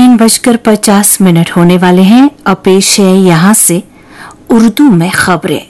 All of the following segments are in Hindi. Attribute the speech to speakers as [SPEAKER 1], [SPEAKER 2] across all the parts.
[SPEAKER 1] 9:50 होने वाले हैं। अब पेश है यहाँ से उर्दू में खबरें।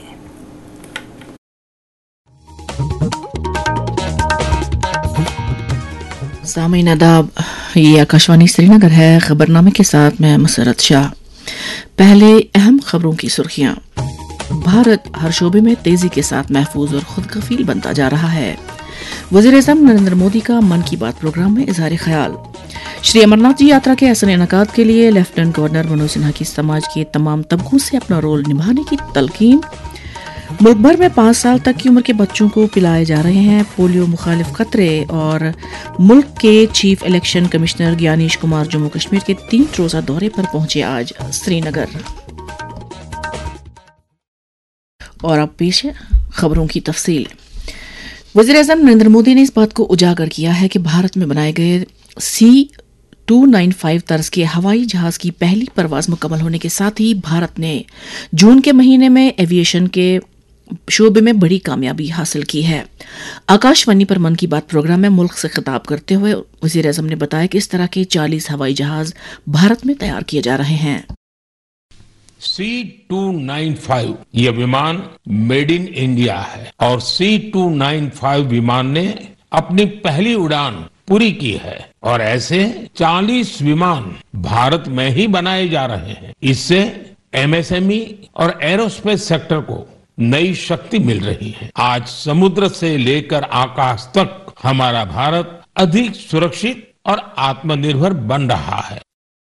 [SPEAKER 2] सामीन आदाब, ये आकाशवाणी श्रीनगर है। खबरनामे के साथ मैं मसरत शाह। पहले अहम खबरों की सुर्खियां। भारत हर शोबे में तेजी के साथ महफूज और खुद कफील बनता जा रहा है। वज़ीर-ए-आज़म नरेंद्र मोदी का मन की बात प्रोग्राम में इज़हार ख्याल। श्री अमरनाथ जी यात्रा के हसन इनेकाद के लिए लेफ्टिनेंट गवर्नर मनोज सिन्हा की समाज के तमाम तबकों से अपना रोल निभाने की तलकीन। मुल्क भर में 5 साल तक की उम्र के बच्चों को पिलाए जा रहे हैं पोलियो मुखालिफ कतरे। और मुल्क के chief election commissioner Gyanesh Kumar Jammu Kashmir के 3 रोजा दौरे पर पहुंचे आज श्रीनगर। और अब पेश है खबरों की तफसील। वज़ीर-ए-आज़म नरेंद्र मोदी ने इस बात को उजागर किया है कि भारत में बनाए गए C-295 तर्ज के हवाई जहाज की पहली परवाज मुकम्मल होने के साथ ही भारत ने जून के महीने में एविएशन के शोबे में बड़ी कामयाबी हासिल की है। आकाशवाणी पर मन की बात प्रोग्राम में मुल्क से खिताब करते हुए वज़ीर-ए-आज़म ने बताया कि इस तरह के 40 हवाई जहाज भारत में तैयार किए जा रहे हैं।
[SPEAKER 3] C-295 ये विमान मेड इन इंडिया है और C-295 विमान ने अपनी पहली उड़ान पूरी की है और ऐसे 40 विमान भारत में ही बनाए जा रहे हैं। इससे MSME और एरोस्पेस सेक्टर को नई शक्ति मिल रही है। आज समुद्र से लेकर आकाश तक हमारा भारत अधिक सुरक्षित और आत्मनिर्भर बन रहा है।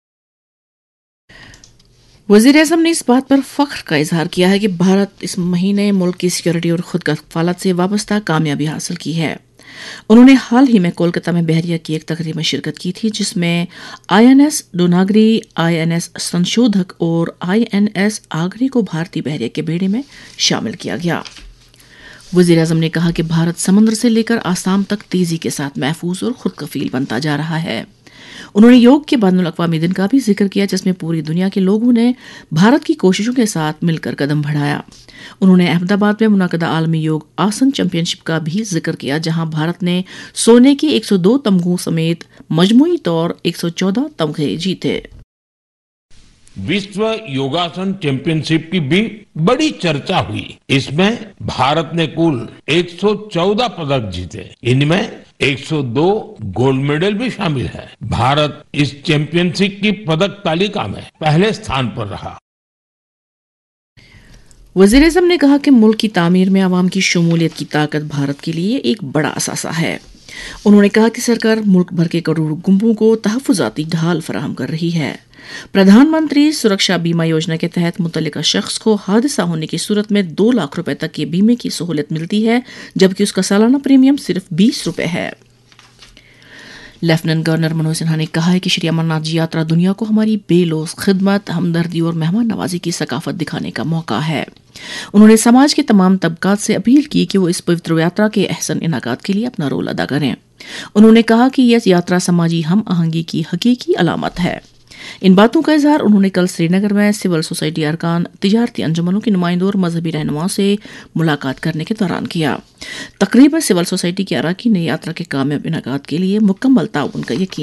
[SPEAKER 2] वज़ीर-ए-आज़म ने इस बात पर फख्र का इजहार किया है कि भारत इस महीने मुल्क की सिक्योरिटी और खुद कफालत से वाबस्ता कामयाबी हासिल की है। उन्होंने हाल ही में कोलकाता में बहरिया की एक तकरीब में शिरकत की थी जिसमें INS डोनागरी, INS संशोधक और INS आगरी को भारतीय बहरिया के बेड़े में शामिल किया गया। वज़ीर-ए-आज़म ने कहा कि भारत समुद्र से लेकर आसाम तक तेजी के साथ महफूज और खुद कफील बनता जा रहा है। उन्होंने योग के बैनुल-अक़वामी दिन का भी जिक्र किया जिसमें पूरी दुनिया के लोगों ने भारत की कोशिशों के साथ मिलकर कदम बढ़ाया। उन्होंने अहमदाबाद में मुनाक़दा आलमी योग आसन चैंपियनशिप का भी जिक्र किया जहां भारत ने सोने के 102 तमगों समेत मजमूई तौर 114 तमगे जीते।
[SPEAKER 3] विश्व योगासन चैंपियनशिप की भी बड़ी चर्चा हुई। इसमें भारत ने कुल 114 पदक जीते। इनमें 102 गोल्ड मेडल भी शामिल है। भारत इस चैंपियनशिप की पदक तालिका में पहले स्थान पर रहा।
[SPEAKER 2] वज़ीर-ए-आज़म ने कहा कि मुल्क की तामीर में आवाम की शमूलियत की ताकत भारत के लिए एक बड़ा असासा है। उन्होंने कहा कि सरकार मुल्क भर के करोड़ों गुंबों को तहफ़्फ़ुज़ाती ढाल फराहम कर रही है। प्रधानमंत्री सुरक्षा बीमा योजना के तहत मुतल्लिका शख्स को हादसा होने की सूरत में 2 लाख रुपए तक के बीमे की सहूलत मिलती है जबकि उसका सालाना प्रीमियम सिर्फ 20 रुपए है। लेफ्टिनेंट गवर्नर मनोज सिन्हा ने कहा है कि श्री अमरनाथ जी यात्रा दुनिया को हमारी बेलोस खिदमत, हमदर्दी और मेहमान नवाजी की सकाफत दिखाने का मौका है। उन्होंने समाज के तमाम तबकात से अपील की कि वो इस पवित्र यात्रा के अहसन इनाकात के लिए अपना रोल अदा करें। उन्होंने कहा कि यह यात्रा समाजी हम आहंगी की हकीकी अलामत है। इन बातों का इजहार उन्होंने कल श्रीनगर में सिविल सोसाइटी अरकान, तिजारती अंजुमनों के नुमाइंदों और मजहबी रहनुमाओं से मुलाकात करने के दौरान किया। तकरीब में सिविल सोसाइटी के अरकान ने यात्रा के कामयाब इनाकात के लिए मुकम्मल ताउन का यकीन